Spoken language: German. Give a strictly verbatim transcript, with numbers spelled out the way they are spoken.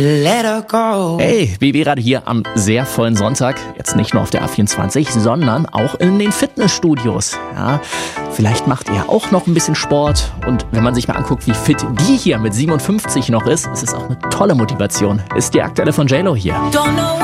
Let her go. Hey, B B-Radio hier am sehr vollen Sonntag. Jetzt nicht nur auf der A vierundzwanzig, sondern auch in den Fitnessstudios. Ja, vielleicht macht ihr auch noch ein bisschen Sport. Und wenn man sich mal anguckt, wie fit die hier mit siebenundfünfzig noch ist, ist es auch eine tolle Motivation. Ist die aktuelle von J-Lo hier. Don't know